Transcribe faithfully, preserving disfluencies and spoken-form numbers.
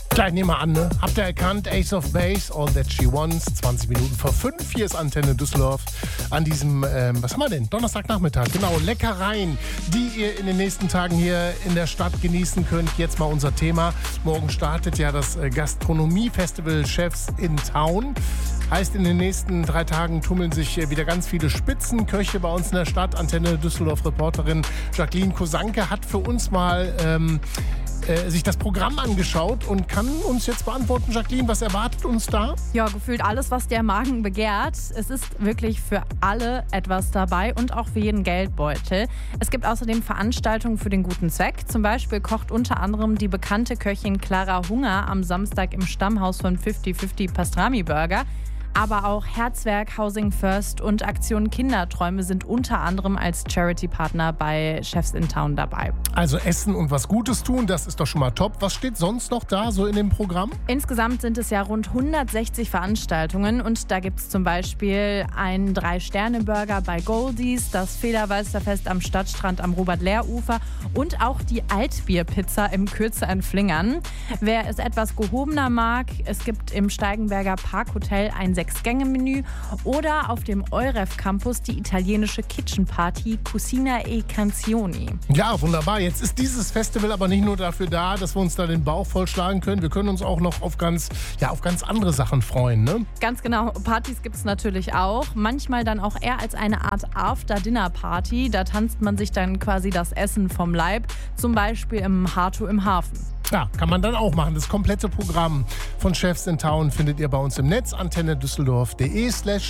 Gleich nehmen wir an, ne? Habt ihr erkannt? Ace of Base, All That She Wants. zwanzig Minuten vor fünf. Hier ist Antenne Düsseldorf an diesem, ähm, was haben wir denn? Donnerstagnachmittag. Genau, Leckereien, die ihr in den nächsten Tagen hier in der Stadt genießen könnt. Jetzt mal unser Thema. Morgen startet ja das äh, Gastronomie-Festival Chefs in Town. Heißt, in den nächsten drei Tagen tummeln sich äh, wieder ganz viele Spitzenköche bei uns in der Stadt. Antenne Düsseldorf-Reporterin Jacqueline Kosanke hat für uns mal ähm, äh, sich das Programm angeschaut und kann uns jetzt beantworten, Jacqueline, was erwartet uns da? Ja, gefühlt alles, was der Magen begehrt. Es ist wirklich für alle etwas dabei und auch für jeden Geldbeutel. Es gibt außerdem Veranstaltungen für den guten Zweck. Zum Beispiel kocht unter anderem die bekannte Köchin Clara Hunger am Samstag im Stammhaus von fünfzig fünfzig Pastrami Burger. Aber auch Herzwerk, Housing First und Aktion Kinderträume sind unter anderem als Charity-Partner bei Chefs in Town dabei. Also essen und was Gutes tun, das ist doch schon mal top. Was steht sonst noch da so in dem Programm? Insgesamt sind es ja rund hundertsechzig Veranstaltungen und da gibt es zum Beispiel einen Drei-Sterne-Burger bei Goldies, das Federweisterfest am Stadtstrand am Robert-Lehr-Ufer und auch die Altbierpizza im Kürze in Flingern. Wer es etwas gehobener mag, es gibt im Steigenberger Parkhotel ein Sechs-Gänge-Menü oder auf dem Euref Campus die italienische Kitchen Party Cucina e Canzoni. Ja, wunderbar. Jetzt ist dieses Festival aber nicht nur dafür da, dass wir uns da den Bauch vollschlagen können. Wir können uns auch noch auf ganz, ja, auf ganz andere Sachen freuen, ne? Ganz genau. Partys gibt es natürlich auch. Manchmal dann auch eher als eine Art After-Dinner-Party. Da tanzt man sich dann quasi das Essen vom Leib. Zum Beispiel im Harto im Hafen. Ja, kann man dann auch machen. Das komplette Programm von Chefs in Town findet ihr bei uns im Netz. antenne düsseldorf punkt de slash